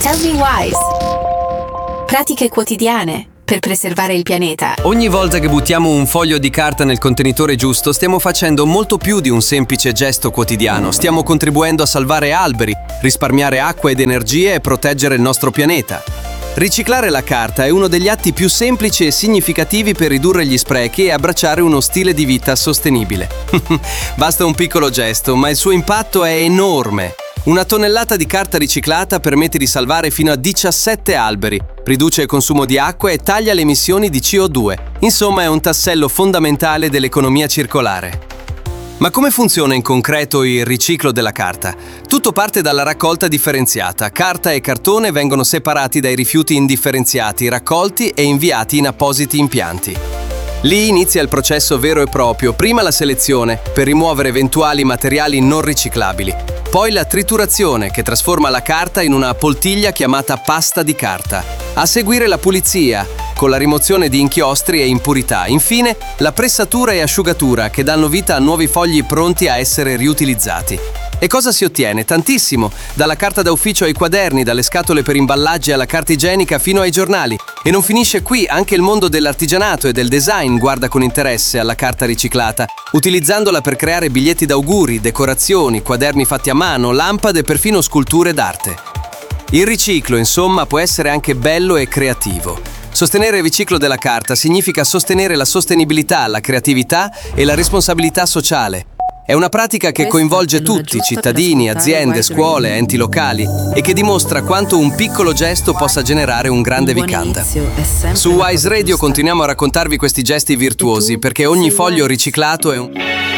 Tell me Wise. Pratiche quotidiane per preservare il pianeta. Ogni volta che buttiamo un foglio di carta nel contenitore giusto, stiamo facendo molto più di un semplice gesto quotidiano. Stiamo contribuendo a salvare alberi, risparmiare acqua ed energie e proteggere il nostro pianeta. Riciclare la carta è uno degli atti più semplici e significativi per ridurre gli sprechi e abbracciare uno stile di vita sostenibile. Basta un piccolo gesto, ma il suo impatto è enorme. Una tonnellata di carta riciclata permette di salvare fino a 17 alberi, riduce il consumo di acqua e taglia le emissioni di CO2. Insomma, è un tassello fondamentale dell'economia circolare. Ma come funziona in concreto il riciclo della carta? Tutto parte dalla raccolta differenziata. Carta e cartone vengono separati dai rifiuti indifferenziati, raccolti e inviati in appositi impianti. Lì inizia il processo vero e proprio, prima la selezione, per rimuovere eventuali materiali non riciclabili, poi la triturazione, che trasforma la carta in una poltiglia chiamata pasta di carta, a seguire la pulizia, con la rimozione di inchiostri e impurità, infine la pressatura e asciugatura, che danno vita a nuovi fogli pronti a essere riutilizzati. E cosa si ottiene? Tantissimo, dalla carta da ufficio ai quaderni, dalle scatole per imballaggi alla carta igienica fino ai giornali. E non finisce qui, anche il mondo dell'artigianato e del design guarda con interesse alla carta riciclata, utilizzandola per creare biglietti d'auguri, decorazioni, quaderni fatti a mano, lampade e perfino sculture d'arte. Il riciclo, insomma, può essere anche bello e creativo. Sostenere il riciclo della carta significa sostenere la sostenibilità, la creatività e la responsabilità sociale. È una pratica che coinvolge tutti, cittadini, aziende, scuole, enti locali, e che dimostra quanto un piccolo gesto possa generare un grande vicanda. Su Wise Radio continuiamo a raccontarvi questi gesti virtuosi, perché ogni foglio riciclato è un...